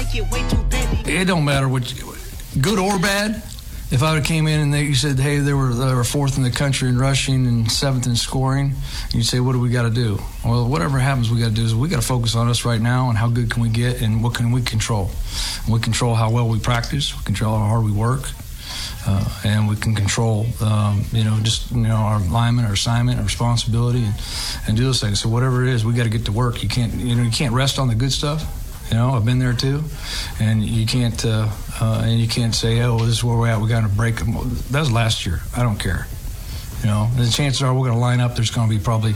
It don't matter good or bad. If I would have came in and you said, hey, they were fourth in the country in rushing and seventh in scoring, and you'd say, what do we got to do? Well, whatever happens, we got to do is we got to focus on us right now and how good can we get and what can we control. And we control how well we practice, we control how hard we work, and we can control, our alignment, our assignment, our responsibility, and do those things. So whatever it is, we got to get to work. You can't rest on the good stuff. I've been there too, and you can't say, oh, this is where we're at. We got to break them. That was last year. I don't care. The chances are we're going to line up. There's going to be probably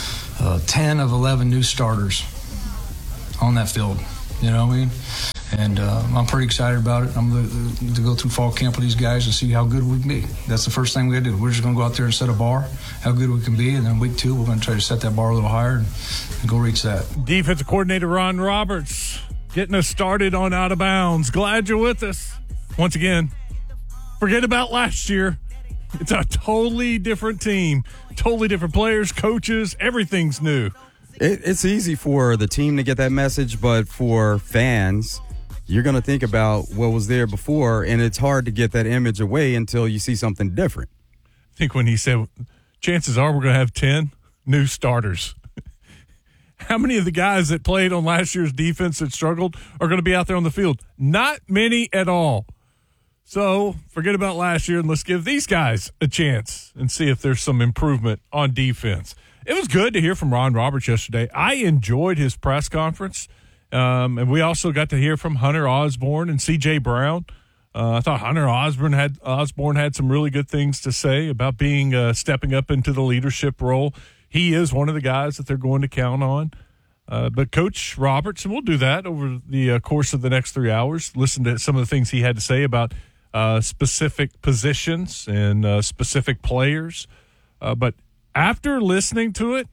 10 of 11 new starters on that field. You know what I mean? And I'm pretty excited about it. I'm going to go through fall camp with these guys and see how good we can be. That's the first thing we got to do. We're just going to go out there and set a bar, how good we can be, and then week 2 we're going to try to set that bar a little higher and go reach that. Defensive coordinator Ron Roberts getting us started on Out of Bounds. Glad you're with us. Once again, forget about last year. It's a totally different team, totally different players, coaches, everything's new. It's easy for the team to get that message, but for fans, you're going to think about what was there before, and it's hard to get that image away until you see something different. I think when he said, chances are we're going to have 10 new starters. How many of the guys that played on last year's defense that struggled are going to be out there on the field? Not many at all. So forget about last year and let's give these guys a chance and see if there's some improvement on defense. It was good to hear from Ron Roberts yesterday. I enjoyed his press conference. And we also got to hear from Hunter Osborne and C.J. Brown. I thought Hunter Osborne had some really good things to say about being stepping up into the leadership role. He is one of the guys that they're going to count on. But Coach Roberts, and we'll do that over the course of the next 3 hours, listen to some of the things he had to say about specific positions and specific players. But after listening to it,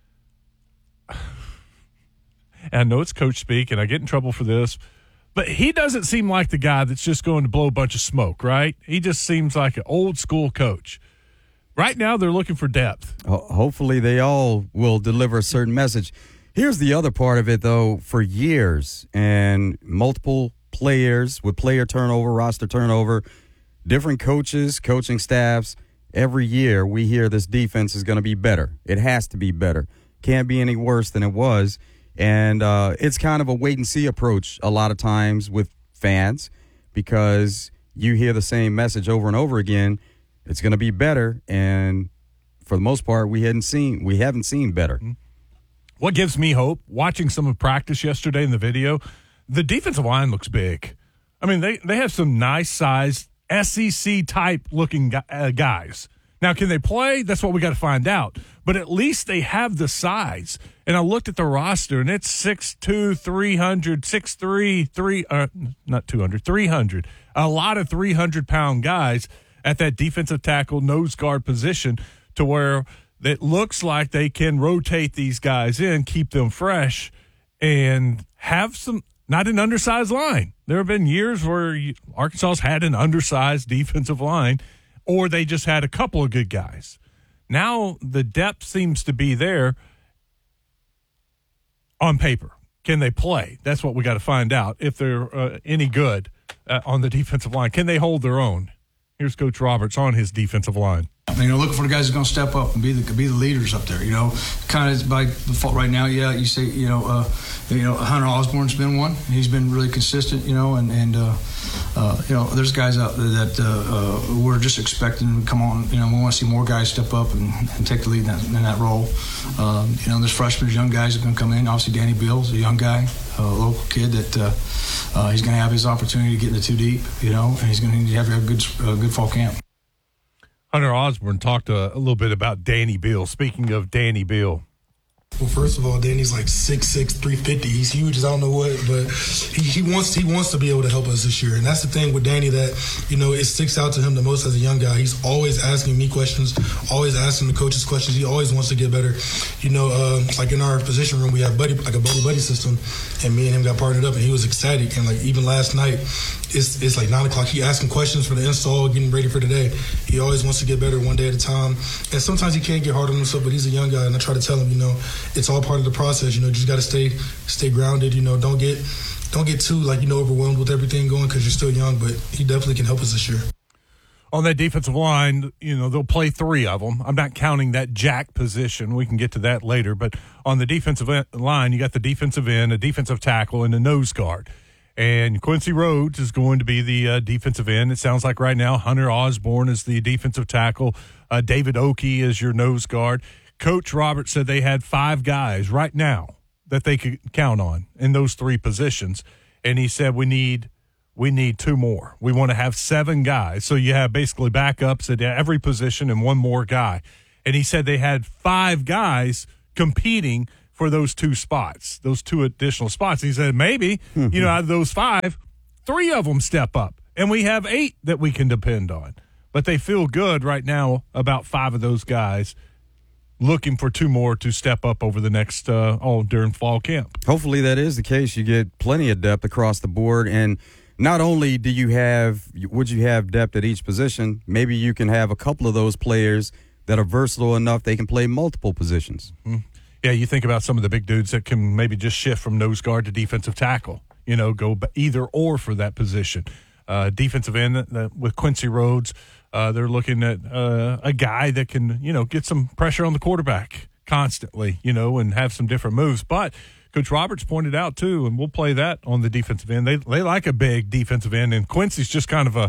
and I know it's coach speak, and I get in trouble for this, but he doesn't seem like the guy that's just going to blow a bunch of smoke, right? He just seems like an old-school coach. Right now, they're looking for depth. Hopefully, they all will deliver a certain message. Here's the other part of it, though. For years and multiple players with player turnover, roster turnover, different coaches, coaching staffs, every year we hear this defense is going to be better. It has to be better. Can't be any worse than it was. And it's kind of a wait-and-see approach a lot of times with fans because you hear the same message over and over again. It's going to be better, and for the most part, we haven't seen better. What gives me hope, watching some of practice yesterday in the video, the defensive line looks big. I mean, they have some nice-sized SEC-type looking guys. Now, can they play? That's what we got to find out. But at least they have the size. And I looked at the roster, and it's 6'2", 300, 6'3", 300. A lot of 300-pound guys at that defensive tackle nose guard position to where it looks like they can rotate these guys in, keep them fresh, and have some – not an undersized line. There have been years where Arkansas's had an undersized defensive line, or they just had a couple of good guys. Now the depth seems to be there on paper. Can they play? That's what we got to find out, if they're any good on the defensive line. Can they hold their own? Here's Coach Roberts on his defensive line. Looking for the guys who's going to step up and be the leaders up there. Kind of by default right now. Yeah, you say Hunter Osborne's been one. He's been really consistent. And there's guys out there that we're just expecting to come on. We want to see more guys step up and take the lead in that role. There's freshmen, young guys that are going to come in. Obviously, Danny Bill's a young guy, a local kid that he's going to have his opportunity to get into too deep. And he's going to have a good fall camp. Hunter Osborne talked a little bit about Danny Bill. Speaking of Danny Bill. Well, first of all, Danny's like 6'6", 350. He's huge as I don't know what, but he wants to be able to help us this year. And that's the thing with Danny that, it sticks out to him the most as a young guy. He's always asking me questions, always asking the coaches questions. He always wants to get better. Like in our position room, we have a buddy system, and me and him got partnered up, and he was ecstatic. And like even last night, it's like 9 o'clock. He asking questions for the install, getting ready for today. He always wants to get better one day at a time. And sometimes he can't get hard on himself, but he's a young guy, and I try to tell him, it's all part of the process. You just got to stay grounded. Don't get don't get too overwhelmed with everything going because you're still young. But he definitely can help us this year. On that defensive line, they'll play 3 of them. I'm not counting that jack position. We can get to that later. But on the defensive line, you got the defensive end, a defensive tackle, and a nose guard. And Quincy Rhodes is going to be the defensive end. It sounds like right now Hunter Osborne is the defensive tackle. David Oakey is your nose guard. Coach Roberts said they had 5 guys right now that they could count on in those 3 positions. And he said we need 2 more. We want to have 7 guys. So you have basically backups at every position and 1 more guy. And he said they had 5 guys competing for those 2 spots, those 2 additional spots. He said maybe, out of those 5, 3 of them step up. And we have 8 that we can depend on. But they feel good right now about 5 of those guys, looking for 2 more to step up over the next during fall camp. Hopefully that is the case. You get plenty of depth across the board, and not only would you have depth at each position, maybe you can have a couple of those players that are versatile enough they can play multiple positions. Mm-hmm. Yeah, you think about some of the big dudes that can maybe just shift from nose guard to defensive tackle, go either or for that position. Defensive end with Quincy Rhodes, they're looking at a guy that can, get some pressure on the quarterback constantly, and have some different moves. But Coach Roberts pointed out, too, and we'll play that on the defensive end, they like a big defensive end, and Quincy's just kind of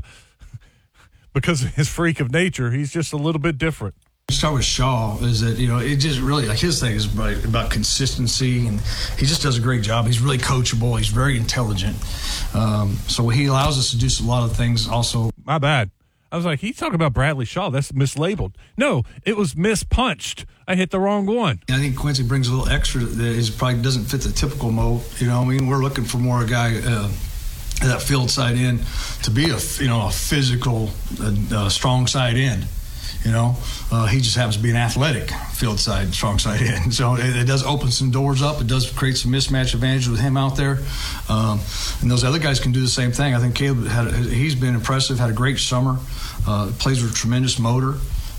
because of his freak of nature, he's just a little bit different. Start with Shaw is that it just really his thing is about consistency, and he just does a great job. He's really coachable. He's very intelligent, so he allows us to do a lot of things. Also, my bad. I was like, he's talking about Bradley Shaw. That's mislabeled. No, it was mispunched. I hit the wrong one. I think Quincy brings a little extra that probably doesn't fit the typical mold. We're looking for more a guy that field side end to be a physical, strong side end. He just happens to be an athletic field side, strong side end. So it does open some doors up. It does create some mismatch advantage with him out there. And those other guys can do the same thing. I think Caleb he's been impressive, had a great summer, plays with a tremendous motor.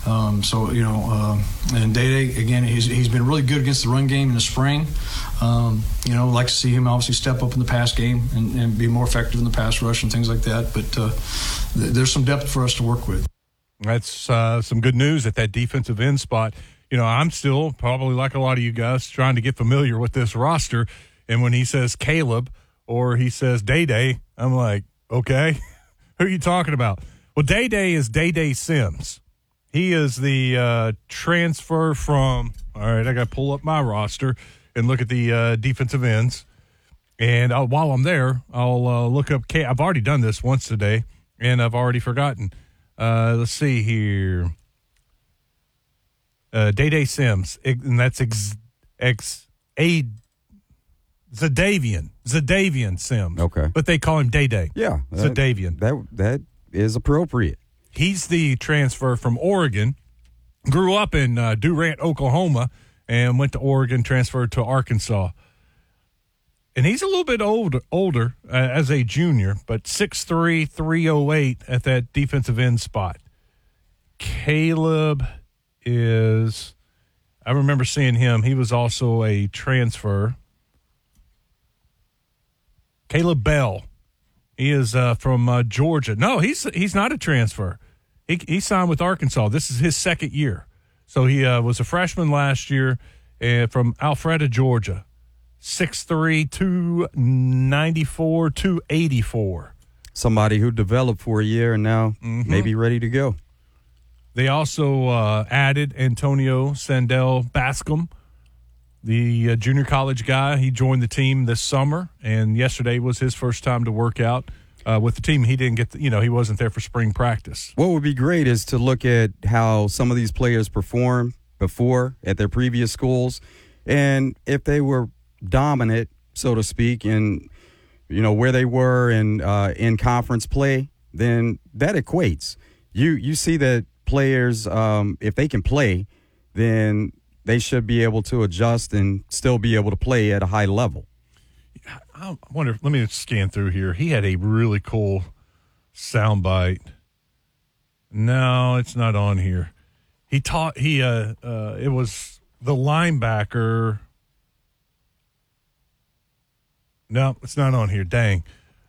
And Day-Day, again, he's been really good against the run game in the spring. Like to see him obviously step up in the pass game and be more effective in the pass rush and things like that. But there's some depth for us to work with. That's some good news at that defensive end spot. I'm still probably like a lot of you guys trying to get familiar with this roster. And when he says Caleb or he says Day-Day, I'm like, okay, who are you talking about? Well, Day-Day is Day-Day Sims. He is the transfer from – all right, I got to pull up my roster and look at the defensive ends. And while I'm there, I'll look up – I've already done this once today, and I've already forgotten. Let's see here. Day-Day Sims, and that's Zadavian Sims. Okay. But they call him Day-Day. Yeah. Zadavian. That is appropriate. He's the transfer from Oregon, grew up in Durant, Oklahoma, and went to Oregon, transferred to Arkansas. And he's a little bit older as a junior, but 6'3", 308 at that defensive end spot. Caleb is, I remember seeing him. He was also a transfer. Caleb Bell. He is from Georgia. No, he's not a transfer. He signed with Arkansas. This is his second year. So he was a freshman last year from Alpharetta, Georgia. 6'3", 294, 284. Somebody who developed for a year and now maybe ready to go. They also added Antonio Sandell Bascom, the junior college guy. He joined the team this summer, and yesterday was his first time to work out with the team. He didn't get he wasn't there for spring practice. What would be great is to look at how some of these players performed before at their previous schools, and if they were dominant, so to speak, in where they were in conference play, then that equates. You see that players, if they can play, then they should be able to adjust and still be able to play at a high level. I wonder, let me scan through here. He had a really cool soundbite. No, it's not on here. It was the linebacker. No, it's not on here. Dang.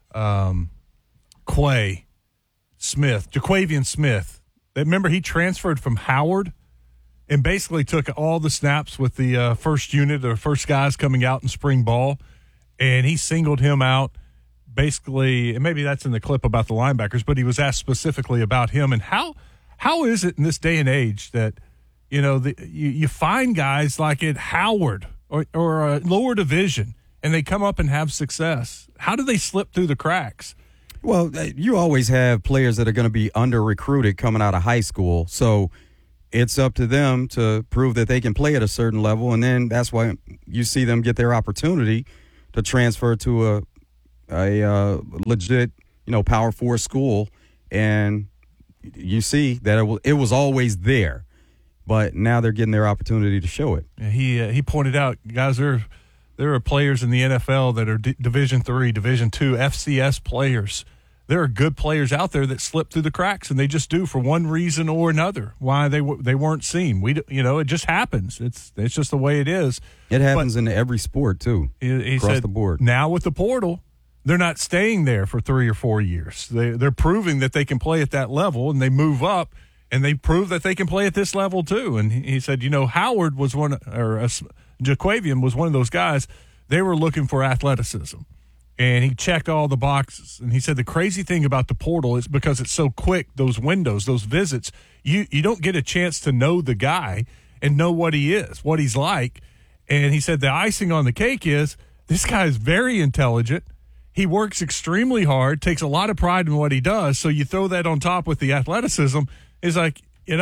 Quay Smith, Jaquavian Smith. Remember, he transferred from Howard and basically took all the snaps with the first unit or first guys coming out in spring ball, and he singled him out basically, and maybe that's in the clip about the linebackers, but he was asked specifically about him. And how is it in this day and age that, you find guys like at Howard or a lower division, and they come up and have success? How do they slip through the cracks? Well, you always have players that are going to be under-recruited coming out of high school, so it's up to them to prove that they can play at a certain level, and then that's why you see them get their opportunity to transfer to a legit, Power 4 school, and you see that it was always there, but now they're getting their opportunity to show it. He pointed out, guys, there are players in the NFL that are Division III, Division II, FCS players. There are good players out there that slip through the cracks, and they just do for one reason or another. Why they weren't seen? It just happens. It's just the way it is. It happens in every sport too. He across said, the board. Now with the portal, they're not staying there for 3 or 4 years. They're proving that they can play at that level, and they move up, and they prove that they can play at this level too. And he said, Howard was Jaquavian was one of those guys. They were looking for athleticism. And he checked all the boxes. And he said the crazy thing about the portal is because it's so quick, those windows, those visits, you don't get a chance to know the guy and know what he is, what he's like. And he said the icing on the cake is this guy is very intelligent. He works extremely hard, takes a lot of pride in what he does. So you throw that on top with the athleticism. It's like,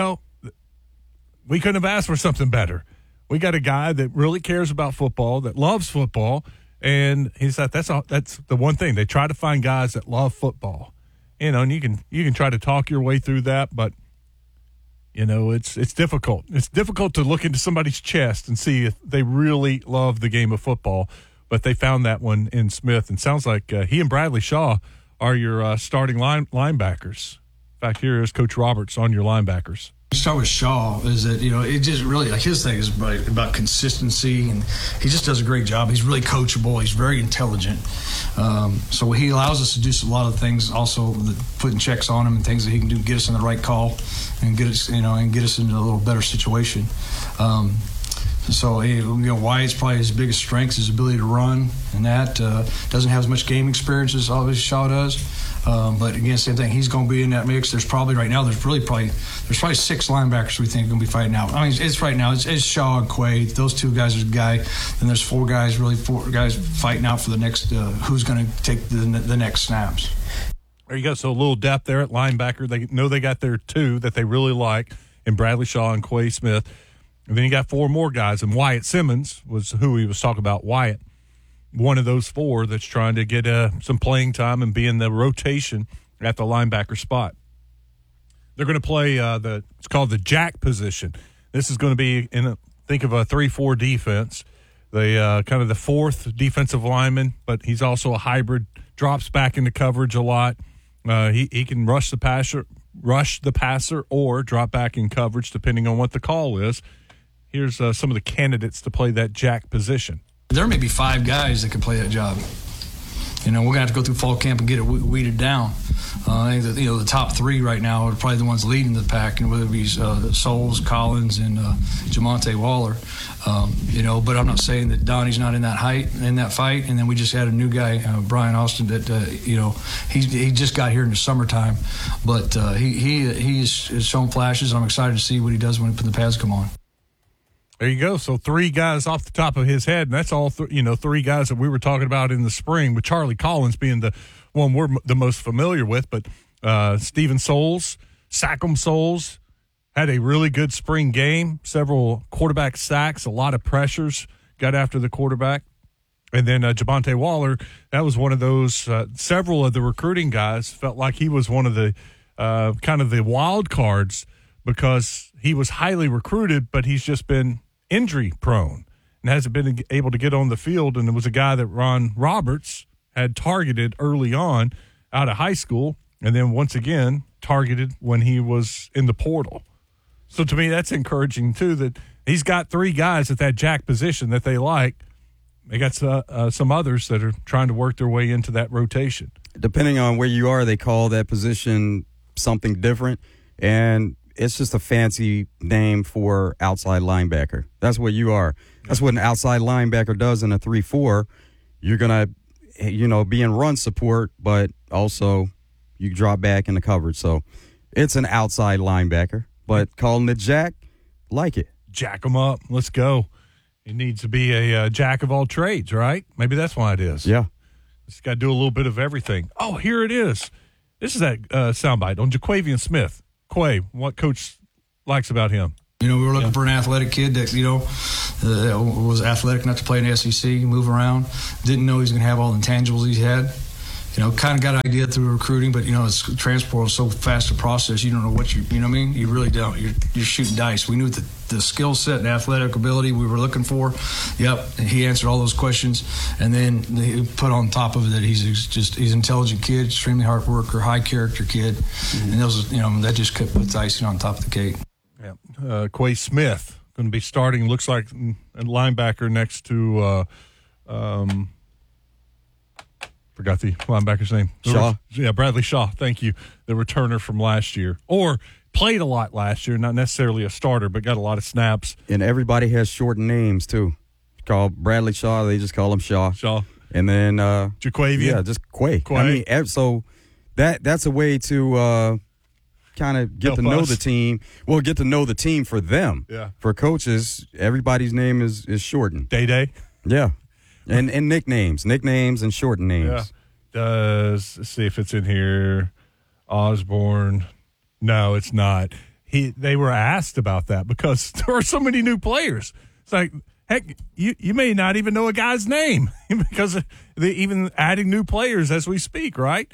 we couldn't have asked for something better. We got a guy that really cares about football, that loves football. And he said that's the one thing. They try to find guys that love football, and you can try to talk your way through that, but it's difficult. It's difficult to look into somebody's chest and see if they really love the game of football. But they found that one in Smith, and sounds like he and Bradley Shaw are your starting linebackers. In fact, here is Coach Roberts on your linebackers. Start with Shaw is that it just really his thing is about consistency, and he just does a great job. He's really coachable. He's very intelligent, so he allows us to do a lot of things. Also, putting checks on him and things that he can do, get us in the right call, and get us into a little better situation. So Wyatt's probably his biggest strength, his ability to run, and that doesn't have as much game experience as obviously Shaw does. But again, same thing. He's going to be in that mix. There's probably 6 linebackers we think are going to be fighting out. I mean, it's Shaw and Quay. Those 2 guys are the guy. Then there's 4 guys fighting out for the next. Who's going to take the next snaps? There you go. So a little depth there at linebacker. They know they got their 2 that they really like in Bradley Shaw and Quay Smith. And then you got 4 more guys, and Wyatt Simmons was who he was talking about. Wyatt, one of those 4 that's trying to get some playing time and be in the rotation at the linebacker spot. They're going to play it's called the jack position. This is going to be think of a 3-4 defense. They kind of the 4th defensive lineman, but he's also a hybrid. Drops back into coverage a lot. He can rush the passer, or drop back in coverage depending on what the call is. Here's some of the candidates to play that jack position. There may be 5 guys that can play that job. We're going to have to go through fall camp and get it weeded down. I think that, the top 3 right now are probably the ones leading the pack, and whether it be Souls, Collins, and Jamonte Waller. But I'm not saying that Donnie's not in that fight. And then we just had a new guy, Brian Austin, that he just got here in the summertime, but he's shown flashes. I'm excited to see what he does when the pads come on. There you go. So 3 guys off the top of his head, and that's all 3 guys that we were talking about in the spring, with Charlie Collins being the one we're the most familiar with. But Steven Souls, Sackham Souls, had a really good spring game, several quarterback sacks, a lot of pressures, got after the quarterback. And then Jamonte Waller, that was one of those, several of the recruiting guys felt like he was one of the kind of the wild cards because he was highly recruited, but he's just been injury prone and hasn't been able to get on the field. And it was a guy that Ron Roberts had targeted early on out of high school, and then once again targeted when he was in the portal. So to me, that's encouraging too, that he's got 3 guys at that jack position that they like. they got some others that are trying to work their way into that rotation. Depending on where you are, they call that position something different, and it's just a fancy name for outside linebacker. That's what you are. That's what an outside linebacker does in a 3-4. You're going to, be in run support, but also you drop back in the coverage. So it's an outside linebacker, but calling it jack, like it. Jack them up. Let's go. It needs to be a jack of all trades, right? Maybe that's why it is. Yeah. It's got to do a little bit of everything. Oh, here it is. This is that soundbite on Jaquavian Smith. Quay, what coach likes about him? We were looking for an athletic kid that, was athletic enough to play in the SEC, move around. Didn't know he was going to have all the intangibles he had. Kind of got an idea through recruiting, but, it's transport is so fast to process, you don't know what you know what I mean? You really don't. You're shooting dice. We knew the skill set and athletic ability we were looking for. Yep, he answered all those questions. And then he put on top of it that he's an intelligent kid, extremely hard worker, high character kid. Mm-hmm. And those, that just put the icing on top of the cake. Yeah, Quay Smith going to be starting, looks like a linebacker next to forgot the linebacker's name. Shaw. Bradley Shaw. Thank you. The returner from last year. Or played a lot last year, not necessarily a starter, but got a lot of snaps. And everybody has shortened names, too. Called Bradley Shaw. They just call him Shaw. And then Jaquavian. Yeah, just Quay. So that's a way to kind of get to know the team. Well, get to know the team for them. Yeah. For coaches, everybody's name is shortened. Day. Yeah. And nicknames and shortened names. Yeah. Let's see if it's in here. Osborne. No, it's not. They were asked about that because there are so many new players. It's like, heck, you may not even know a guy's name because they're even adding new players as we speak, right?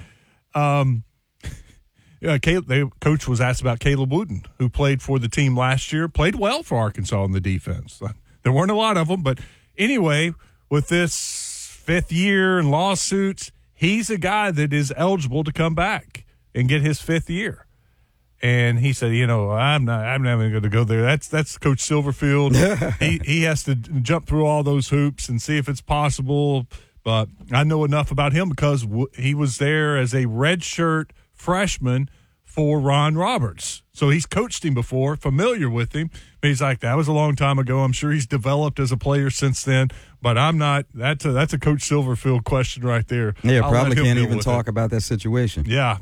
The coach was asked about Caleb Wooten, who played for the team last year, played well for Arkansas in the defense. There weren't a lot of them, but anyway, with this fifth year and lawsuits, he's a guy that is eligible to come back and get his fifth year. And he said, I'm not going to go there. That's Coach Silverfield. he has to jump through all those hoops and see if it's possible. But I know enough about him because he was there as a redshirt freshman for Ron Roberts. So he's coached him before, familiar with him. But he's like, that was a long time ago. I'm sure he's developed as a player since then. But I'm not. That's a Coach Silverfield question right there. Yeah, probably can't even talk about that situation. Yeah.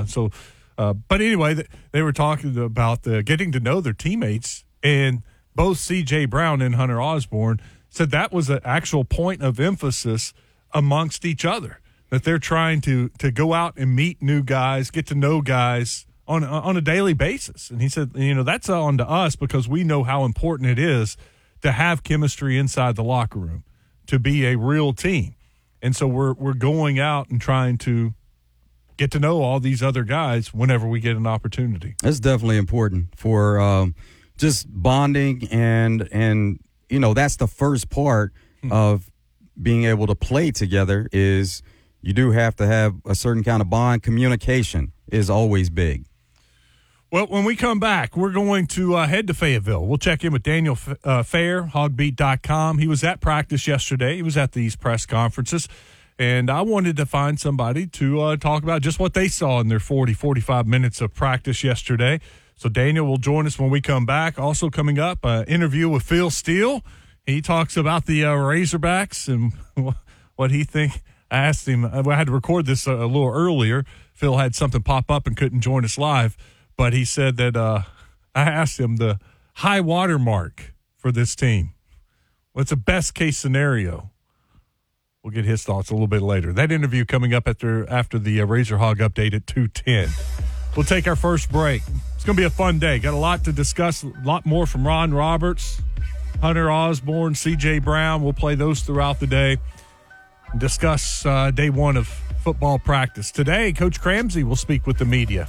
But anyway, they were talking about getting to know their teammates, and both C.J. Brown and Hunter Osborne said that was an actual point of emphasis amongst each other, that they're trying to go out and meet new guys, get to know guys on a daily basis. And he said, that's on to us because we know how important it is to have chemistry inside the locker room, to be a real team. And so we're going out and trying to get to know all these other guys whenever we get an opportunity. That's definitely important for just bonding and that's the first part of being able to play together is you do have to have a certain kind of bond. Communication is always big. Well, when we come back, we're going to head to Fayetteville. We'll check in with Daniel Fair, hogbeat.com. He was at practice yesterday. He was at these press conferences. And I wanted to find somebody to talk about just what they saw in their 45 minutes of practice yesterday. So Daniel will join us when we come back. Also coming up, an interview with Phil Steele. He talks about the Razorbacks and what he thinks. I asked him, I had to record this a little earlier. Phil had something pop up and couldn't join us live. But he said that I asked him the high water mark for this team. What's the best case scenario? We'll get his thoughts a little bit later. That interview coming up after the Razor Hog update at 2:10. We'll take our first break. It's going to be a fun day. Got a lot to discuss, a lot more from Ron Roberts, Hunter Osborne, C.J. Brown. We'll play those throughout the day and discuss day one of football practice. Today, Coach Cramsey will speak with the media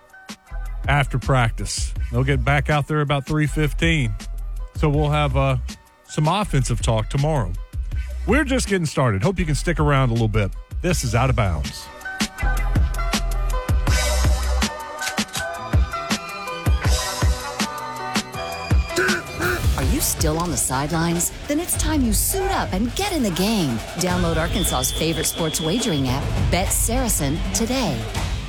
after practice. They'll get back out there about 3:15. So we'll have some offensive talk tomorrow. We're just getting started. Hope you can stick around a little bit. This is Out of Bounds. Are you Still on the sidelines? Then it's time you suit up and get in the game. Download Arkansas's favorite sports wagering app, Bet Saracen, today.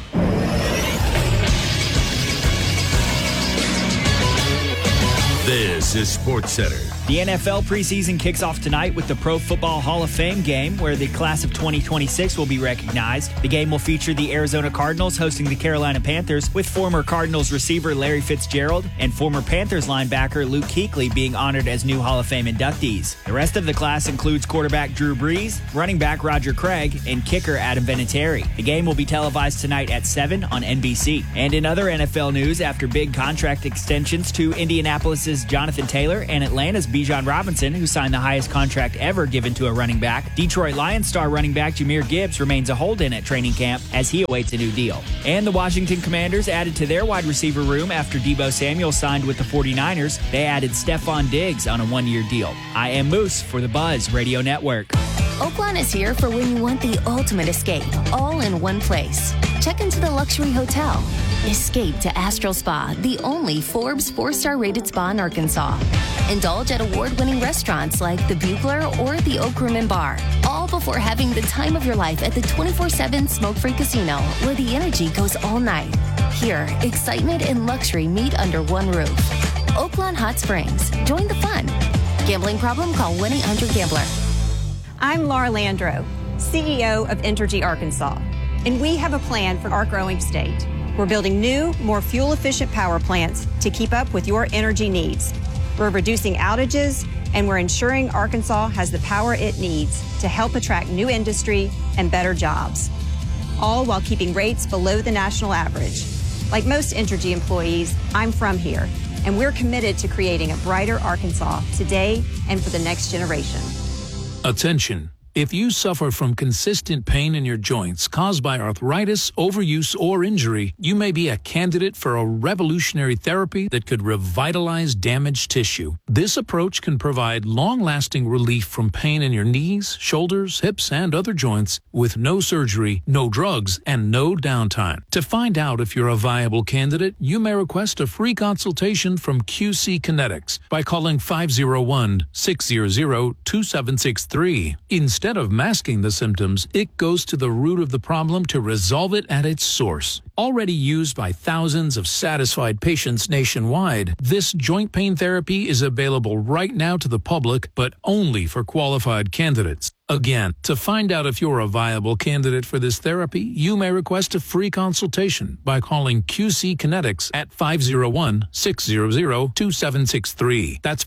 This is SportsCenter. The NFL preseason kicks off tonight with the Pro Football Hall of Fame game, where the class of 2026 will be recognized. The game will feature the Arizona Cardinals hosting the Carolina Panthers, with former Cardinals receiver Larry Fitzgerald and former Panthers linebacker Luke Kuechly being honored as new Hall of Fame inductees. The rest of the class includes quarterback Drew Brees, running back Roger Craig, and kicker Adam Vinatieri. The game will be televised tonight at 7 on NBC. And in other NFL news, after big contract extensions to Indianapolis's Jonathan Taylor and Atlanta's Bijan Robinson, who signed the highest contract ever given to a running back, Detroit Lions star running back Jahmyr Gibbs remains a hold-in at training camp as he awaits a new deal. And the Washington Commanders added to their wide receiver room after Deebo Samuel signed with the 49ers. They added Stephon Diggs on a one-year deal. I am Moose for the Buzz Radio Network. Oaklawn is here for when you want the ultimate escape, all in one place. Check into the luxury hotel. Escape to Astral Spa, the only Forbes 4-star rated spa in Arkansas. Indulge at award-winning restaurants like the Bugler or the Oak Room and Bar, all before having the time of your life at the 24/7 smoke-free casino, where the energy goes all night. Here, excitement and luxury meet under one roof. Oaklawn Hot Springs. Join the fun. Gambling problem? Call 1-800-GAMBLER. I'm Laura Landro, CEO of Entergy Arkansas, and we have a plan for our growing state. We're building new, more fuel-efficient power plants to keep up with your energy needs. We're reducing outages, and we're ensuring Arkansas has the power it needs to help attract new industry and better jobs, all while keeping rates below the national average. Like most Entergy employees, I'm from here, and we're committed to creating a brighter Arkansas today and for the next generation. Attention. If you suffer from consistent pain in your joints caused by arthritis, overuse, or injury, you may be a candidate for a revolutionary therapy that could revitalize damaged tissue. This approach can provide long-lasting relief from pain in your knees, shoulders, hips, and other joints with no surgery, no drugs, and no downtime. To find out if you're a viable candidate, you may request a free consultation from QC Kinetics by calling 501-600-2763. Instead of masking the symptoms, it goes to the root of the problem to resolve it at its source. Already used by thousands of satisfied patients nationwide, this joint pain therapy is available right now to the public, but only for qualified candidates. Again, to find out if you're a viable candidate for this therapy, you may request a free consultation by calling QC Kinetics at 501-600-2763. That's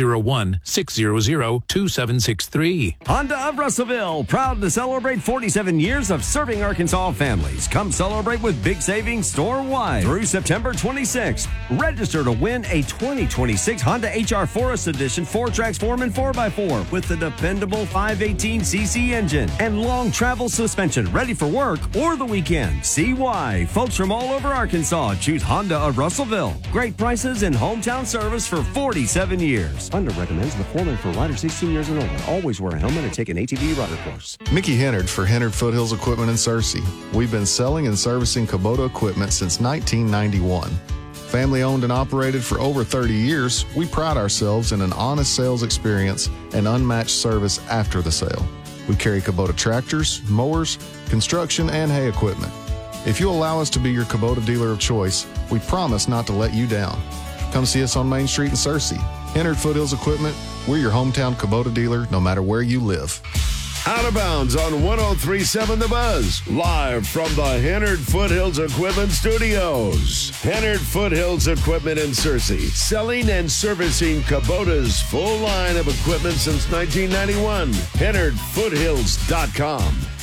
501-600-2763. Honda of Russellville, proud to celebrate 47 years of serving Arkansas families. Come celebrate with big savings store-wide through September 26th. Register to win a 2026 Honda HR Forest Edition 4Trax 4x4 4x4 with the dependable 518cc engine and long travel suspension, ready for work or the weekend. See why folks from all over Arkansas choose Honda of Russellville. Great prices and hometown service for 47 years. Honda recommends the foreman for riders 16 years and older. Always wear a helmet and take an ATV rider course. Mickey Hennard for Hennard Foothills Equipment in Searcy. We've been selling and servicing Kubota equipment since 1991. Family owned and operated for over 30 years, we pride ourselves in an honest sales experience and unmatched service after the sale. We carry Kubota tractors, mowers, construction, and hay equipment. If you allow us to be your Kubota dealer of choice, we promise not to let you down. Come see us on Main Street in Searcy. Hennard Foothills Equipment, we're your hometown Kubota dealer no matter where you live. Out of Bounds on 103.7 The Buzz, live from the Hennard Foothills Equipment Studios. Hennard Foothills Equipment in Searcy, selling and servicing Kubota's full line of equipment since 1991. HennardFoothills.com.